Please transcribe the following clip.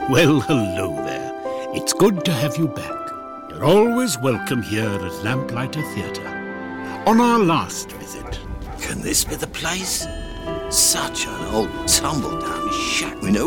Well, hello there. It's good to have you back. You're always welcome here at Lamplighter Theatre. On our last visit... Can this be the place? Such an old tumble-down shack with no